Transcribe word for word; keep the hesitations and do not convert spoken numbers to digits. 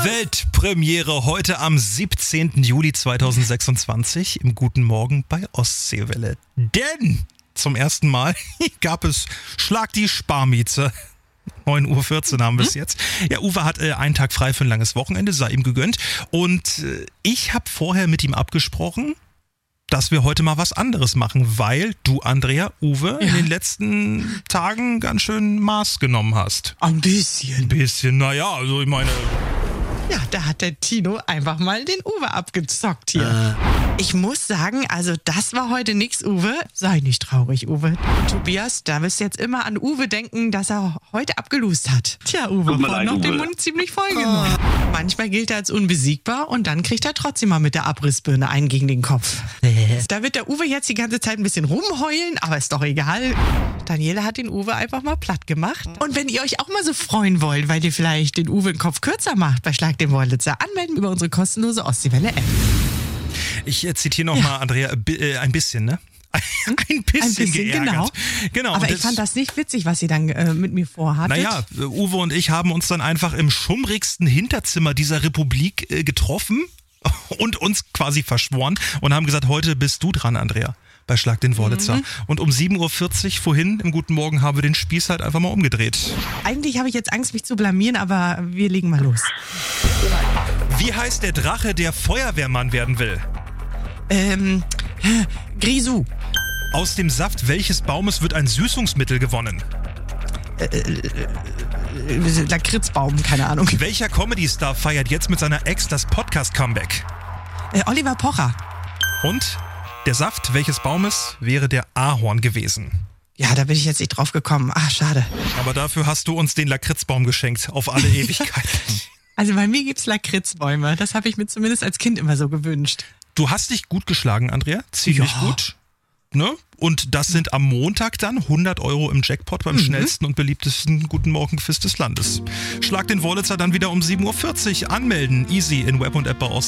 Weltpremiere heute am siebzehnten Juli zweitausendsechsundzwanzig im Guten Morgen bei Ostseewelle. Denn zum ersten Mal gab es Schlag die Sparmieze. neun Uhr vierzehn haben wir es jetzt. Ja, Uwe hat äh, einen Tag frei für ein langes Wochenende, sei ihm gegönnt. Und äh, ich habe vorher mit ihm abgesprochen, dass wir heute mal was anderes machen, weil du, Andrea, Uwe, ja. in den letzten Tagen ganz schön Maß genommen hast. Ein bisschen. Ein bisschen, naja, also ich meine... Ja, da hat der Tino einfach mal den Uwe abgezockt hier. Äh. Ich muss sagen, also das war heute nix, Uwe. Sei nicht traurig, Uwe. Tobias, da wirst du jetzt immer an Uwe denken, dass er heute abgelust hat. Tja, Uwe, vorhin noch den Mund ziemlich voll genommen. Oh. Manchmal gilt er als unbesiegbar und dann kriegt er trotzdem mal mit der Abrissbirne einen gegen den Kopf. Da wird der Uwe jetzt die ganze Zeit ein bisschen rumheulen, aber ist doch egal. Daniela hat den Uwe einfach mal platt gemacht. Und wenn ihr euch auch mal so freuen wollt, weil ihr vielleicht den Uwe den Kopf kürzer macht bei Schlag den Wollitzer, anmelden über unsere kostenlose Ostseewelle-App. Ich äh, zitiere nochmal, ja. Andrea, äh, ein bisschen, ne? Ein bisschen, ein bisschen geärgert. Genau. genau. Aber und ich das, fand das nicht witzig, was sie dann äh, mit mir vorhattet. Naja, Uwe und ich haben uns dann einfach im schummrigsten Hinterzimmer dieser Republik äh, getroffen und uns quasi verschworen und haben gesagt, heute bist du dran, Andrea, bei Schlag den Wollitzer. Mhm. Und um sieben Uhr vierzig vorhin im Guten Morgen haben wir den Spieß halt einfach mal umgedreht. Eigentlich habe ich jetzt Angst, mich zu blamieren, aber wir legen mal los. Wie heißt der Drache, der Feuerwehrmann werden will? Ähm, Grisou. Aus dem Saft welches Baumes wird ein Süßungsmittel gewonnen? Äh, äh, äh, Lakritzbaum, keine Ahnung. Welcher Comedy-Star feiert jetzt mit seiner Ex das Podcast-Comeback? Äh, Oliver Pocher. Und der Saft welches Baumes wäre der Ahorn gewesen? Ja, da bin ich jetzt nicht drauf gekommen. Ach, schade. Aber dafür hast du uns den Lakritzbaum geschenkt, auf alle Ewigkeit. Also bei mir gibt's Lakritzbäume. Das habe ich mir zumindest als Kind immer so gewünscht. Du hast dich gut geschlagen, Andrea. Ziemlich ja. gut. Ne? Und das sind am Montag dann hundert Euro im Jackpot beim mhm. schnellsten und beliebtesten Guten Morgen-Quiz des Landes. Schlag den Wollitzer dann wieder um sieben Uhr vierzig. Anmelden. Easy in Web und App bei Ost.